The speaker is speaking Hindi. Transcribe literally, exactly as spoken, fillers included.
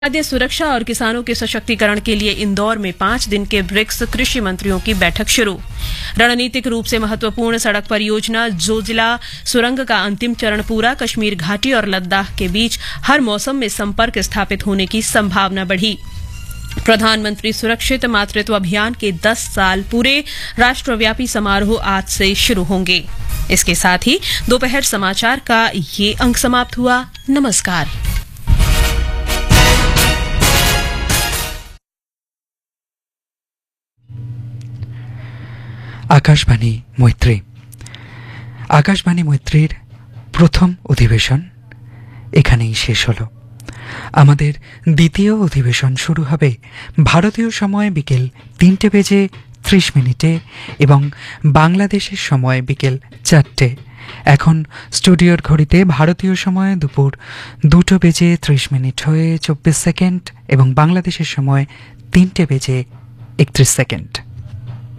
खाद्य सुरक्षा और किसानों के सशक्तिकरण के लिए इंदौर में पांच दिन के ब्रिक्स कृषि मंत्रियों की बैठक शुरू। रणनीतिक रूप से महत्वपूर्ण सड़क परियोजना जोजिला सुरंग का अंतिम चरण पूरा। कश्मीर घाटी और लद्दाख के बीच हर मौसम में संपर्क स्थापित होने की संभावना बढ़ी। प्रधानमंत्री सुरक्षित मातृत्व अभियान के दस साल पूरे। राष्ट्रव्यापी समारोह आज से शुरू होंगे। इसके साथ ही दोपहर समाचार का ये अंक समाप्त हुआ। नमस्कार। আকাশবাণী মৈত্রী আকাশবাণী মৈত্রীর প্রথম অধিবেশন এখানেই শেষ হলো। আমাদের দ্বিতীয় অধিবেশন শুরু হবে ভারতীয় সময় বিকেল তিনটে বেজে ত্রিশ মিনিটে এবং বাংলাদেশের সময় বিকেল চারটে। এখন স্টুডিওর ঘড়িতে ভারতীয় সময় দুপুর দুটো বেজে ত্রিশ মিনিট হয়ে চব্বিশ সেকেন্ড এবং বাংলাদেশের সময় তিনটে বেজে একত্রিশ সেকেন্ড।